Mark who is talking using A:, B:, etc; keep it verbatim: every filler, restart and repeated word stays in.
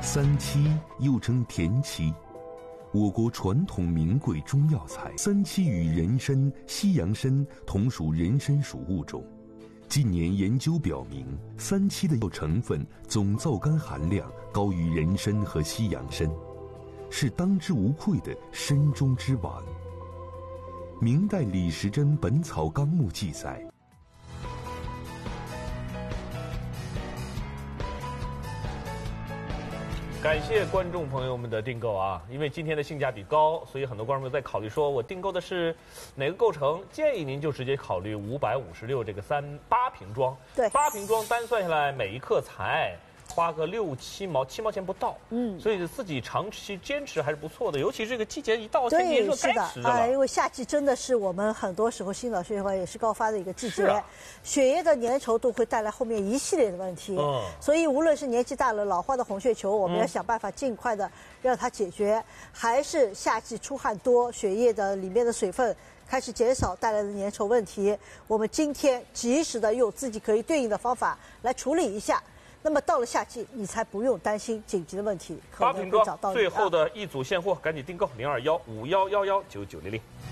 A: 三七又称田七，我国传统名贵中药材。三七与人参、西洋参同属人参属物种。近年研究表明，三七的药成分总皂苷含量高于人参和西洋参，是当之无愧的参中之王。明代李时珍《本草纲目》记载，
B: 感谢观众朋友们的订购啊！因为今天的性价比高，所以很多观众朋友在考虑说，我订购的是哪个构成？建议您就直接考虑五百五十六这个三八瓶装。
C: 对，
B: 八瓶装单算下来，每一克才花个六七毛七毛钱不到。嗯，所以自己长期坚持还是不错的。尤其是这个季节一到，天气热该吃的了。
C: 啊，因为夏季真的是我们很多时候心脑血管也是高发的一个季节。
B: 啊、
C: 血液的粘稠度会带来后面一系列的问题。嗯，所以无论是年纪大了老化的红血球，我们要想办法尽快的让它解决；嗯、还是夏季出汗多，血液的里面的水分开始减少带来的粘稠问题，我们今天及时的用自己可以对应的方法来处理一下。那么到了夏季，你才不用担心紧急的问题可能会找到你。
B: 最后的一组现货，赶紧订购零二幺五幺幺幺九九零零。